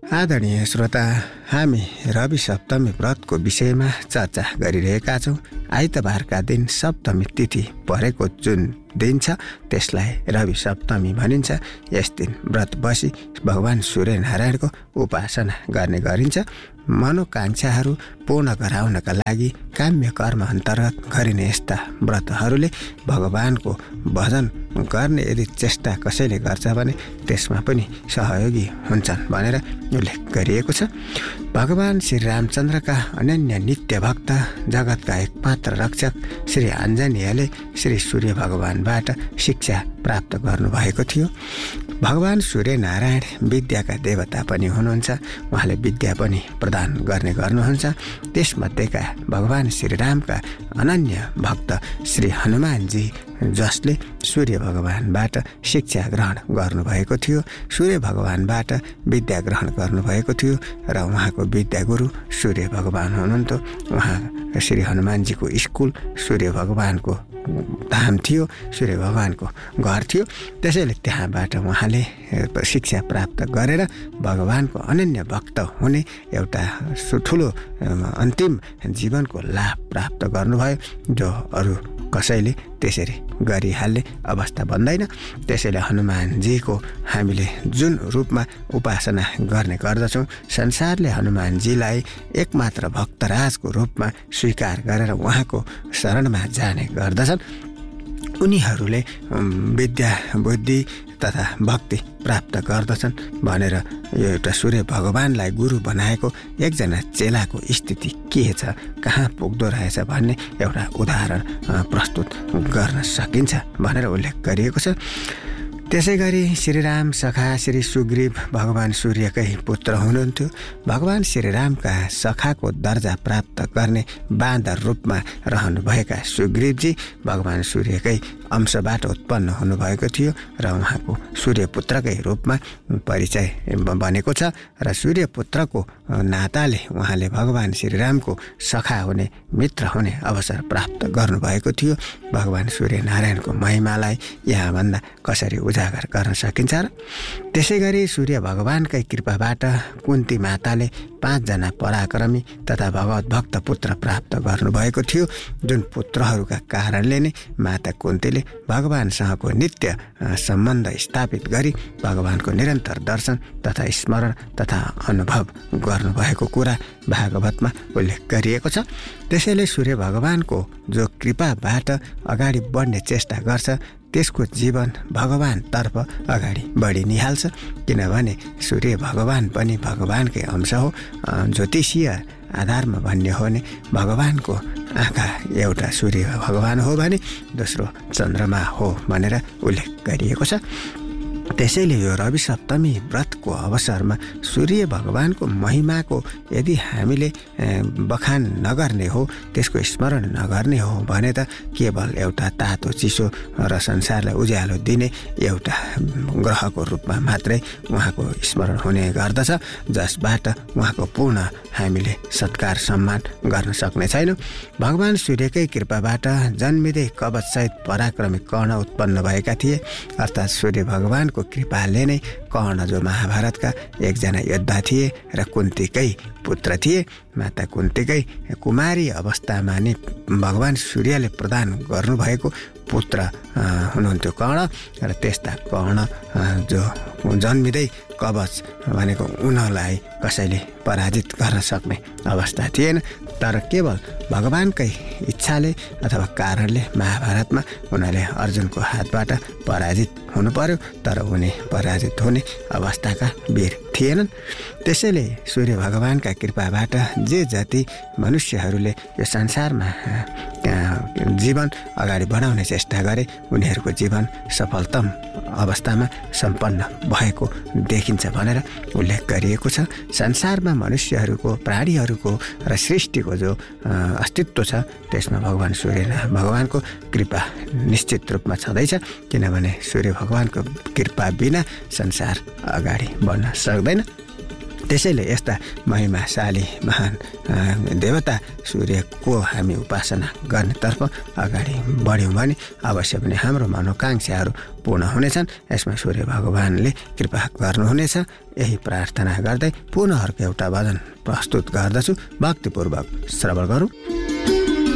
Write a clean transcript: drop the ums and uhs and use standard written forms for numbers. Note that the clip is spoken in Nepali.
आदरणीय श्रोता, हामी रवि सप्तमी व्रतको विषयमा चर्चा गरिरहेका छौँ। आइतबारका दिन सप्तमी तिथि परेको जुन दिन छ त्यसलाई रवि सप्तमी भनिन्छ। यस दिन व्रत बसी भगवान सूर्यनारायणको उपासना गर्ने गरिन्छ। मनोकांक्षाहरू पूर्ण गराउनका लागि काम्य कर्म अन्तर्गत गरिने यस्ता व्रतहरूले भगवानको भजन गर्ने यदि चेष्टा कसैले गर्छ भने त्यसमा पनि सहयोगी हुन्छन् भनेर उल्लेख गरिएको छ। भगवान श्री रामचन्द्रका अनन्य नित्य भक्त जगतका एकमात्र रक्षक श्री आञ्जनेयले श्री सूर्य भगवानबाट शिक्षा प्राप्त गर्नुभएको थियो। भगवान सूर्यनारायण विद्याका देवता पनि हुनुहुन्छ। उहाँले विद्या पनि प्रदान गर्ने गर्नुहुन्छ। त्यसमध्येका भगवान श्रीरामका अनन्य भक्त श्री हनुमानजी जसले सूर्य भगवानबाट शिक्षा ग्रहण गर्नुभएको थियो, सूर्य भगवानबाट विद्या ग्रहण गर्नुभएको थियो र उहाँको विद्या गुरु सूर्य भगवान हुनुहुन्थ्यो। उहाँ श्री हनुमानजीको स्कुल सूर्य भगवानको धाम थियो, सूर्य भगवानको घर थियो। त्यसैले त्यहाँबाट उहाँले शिक्षा प्राप्त गरेर भगवानको अनन्य भक्त हुने एउटा ठुलो अन्तिम जीवनको लाभ प्राप्त गर्नुभयो, जो अरू कसैले त्यसरी गरिहाल्ने अवस्था बन्दैन। त्यसैले हनुमानजीको हामीले जुन रूपमा उपासना गर्ने गर्दछौँ, संसारले हनुमानजीलाई एकमात्र भक्तराजको रूपमा स्वीकार गरेर उहाँको शरणमा जाने गर्दछन्। उनीहरूले विद्या बुद्धि तथा भक्ति प्राप्त गर्दछन् भनेर यो एउटा सूर्य भगवानलाई गुरु बनाएको एकजना चेलाको स्थिति के छ, कहाँ पुग्दो रहेछ भन्ने एउटा उदाहरण प्रस्तुत गर्न सकिन्छ भनेर उल्लेख गरिएको छ। त्यसै गरी श्रीराम सखा श्री सुग्रीव भगवान सूर्यकै पुत्र हुनुहुन्थ्यो। भगवान श्रीरामका सखाको दर्जा प्राप्त गर्ने बाँदर रूपमा रहनुभएका सुग्रीवजी भगवान सूर्यकै अंशबाट उत्पन्न हुनुभएको थियो र उहाँको सूर्यपुत्रकै रूपमा परिचय बनेको छ र सूर्यपुत्रको नाताले उहाँले भगवान श्रीरामको सखा हुने, मित्र हुने अवसर प्राप्त गर्नुभएको थियो। भगवान सूर्यनारायणको महिमालाई यहाँभन्दा कसरी उजागर गर्न सकिन्छ र? त्यसै गरी सूर्य भगवानकै कृपाबाट कुन्ती माताले 5 जना पराक्रमी तथा भगवत भक्त पुत्र प्राप्त गर्नुभएको थियो, जुन पुत्रहरूका कारणले नै माता कुन्तीले भगवानसँगको नित्य सम्बन्ध स्थापित गरी भगवानको निरन्तर दर्शन तथा स्मरण तथा अनुभव गर्नुभएको कुरा भागवतमा उल्लेख गरिएको छ। त्यसैले सूर्य भगवानको जो कृपाबाट अगाडि बढ्ने चेष्टा गर्छ त्यसको जीवन भगवानतर्फ अगाडि बढी निहाल्छ, किनभने सूर्य भगवान पनि भगवानकै अंश हो। ज्योतिषीय आधारमा भन्ने हो भने भगवानको आँखा एउटा सूर्य भगवान हो भने दोस्रो चन्द्रमा हो भनेर उल्लेख गरिएको छ। त्यसैले यो रवि सप्तमी व्रतको अवसरमा सूर्य भगवानको महिमाको यदि हामीले बखान नगर्ने हो, त्यसको स्मरण नगर्ने हो भने त केवल एउटा तातो चिसो र संसारलाई उज्यालो दिने एउटा ग्रहको रूपमा मात्रै उहाँको स्मरण हुने गर्दछ, जसबाट उहाँको पूर्ण हामीले सत्कार सम्मान गर्न सक्ने छैनौँ। भगवान सूर्यकै कृपाबाट जन्मिँदै कवचसहित पराक्रमी कर्ण उत्पन्न भएका थिए। अर्थात् सूर्य भगवानको कृपाले नै कर्ण जो महाभारतका एकजना योद्धा थिए र कुन्तीकै पुत्र थिए, माता कुन्तीकै कुमारी अवस्थामा नै भगवान सूर्यले प्रदान गर्नुभएको पुत्र हुनुहुन्थ्यो कर्ण। र त्यस्ता कर्ण जो जन्मिँदै कवच भनेको उनलाई कसैले पराजित गर्न सक्ने अवस्था थिएन, तर केवल भगवानकै इच्छाले अथवा कारणले महाभारतमा उनीहरूले अर्जुनको हातबाट पराजित हुनु पर्यो, तर उनी पराजित हुने अवस्थाका वीर थिएनन्। त्यसैले सूर्य भगवानका कृपाबाट जे जति मनुष्यहरूले यो संसारमा जीवन अगाडि बढाउने चेष्टा गरे उनीहरूको जीवन सफलतम अवस्थामा सम्पन्न भएको देखिन्छ भनेर उल्लेख गरिएको छ। संसारमा मनुष्यहरूको, प्राणीहरूको र सृष्टिको जो अस्तित्व छ त्यसमा भगवान सूर्य भगवानको कृपा निश्चित रूपमा छँदैछ, किनभने सूर्य भगवानको कृपा बिना संसार अगाडि बढ्न सक्दैन। त्यसैले यस्ता महिमाशाली महान देवता सूर्यको हामी उपासना गर्नेतर्फ अगाडि बढ्यौँ भने अवश्य पनि हाम्रो मनोकाङ्क्षाहरू पूर्ण हुनेछन्। यसमा सूर्य भगवानले कृपा गर्नुहुनेछ। यही प्रार्थना गर्दै पुनः अर्को एउटा भजन प्रस्तुत गर्दछु। भक्तिपूर्वक श्रवण गरौँ।